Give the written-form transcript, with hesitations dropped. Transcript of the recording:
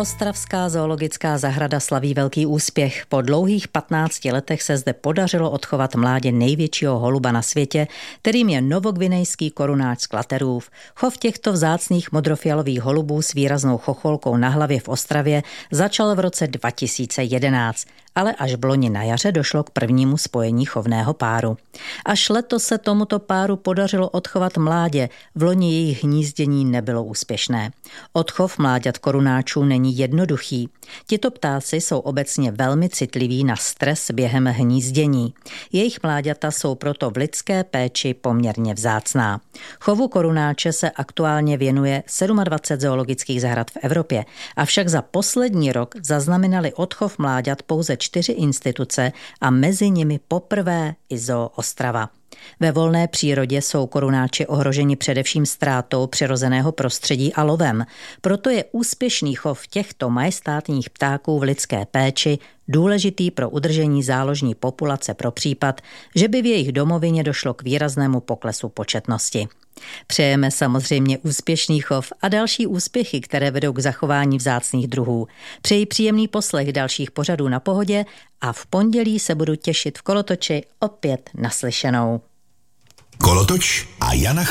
Ostravská zoologická zahrada slaví velký úspěch. Po dlouhých 15 letech se zde podařilo odchovat mládě největšího holuba na světě, kterým je novogvinejský korunáč z Klaterův. Chov těchto vzácných modrofialových holubů s výraznou chocholkou na hlavě v Ostravě začal v roce 2011. Ale až v loni na jaře došlo k prvnímu spojení chovného páru. Až letos se tomuto páru podařilo odchovat mládě, v loni jejich hnízdění nebylo úspěšné. Odchov mláďat korunáčů není jednoduchý. Tito ptáci jsou obecně velmi citliví na stres během hnízdění. Jejich mláďata jsou proto v lidské péči poměrně vzácná. Chovu korunáče se aktuálně věnuje 27 zoologických zahrad v Evropě, avšak za poslední rok zaznamenali odchov mláďat pouze 4 instituce a mezi nimi poprvé i Zoo Ostrava. Ve volné přírodě jsou korunáči ohroženi především ztrátou přirozeného prostředí a lovem. Proto je úspěšný chov těchto majestátních ptáků v lidské péči důležitý pro udržení záložní populace pro případ, že by v jejich domovině došlo k výraznému poklesu početnosti. Přejeme samozřejmě úspěšný chov a další úspěchy, které vedou k zachování vzácných druhů. Přeji příjemný poslech dalších pořadů Na pohodě a v pondělí se budu těšit v Kolotoči opět naslyšenou. Kolotoč a Jana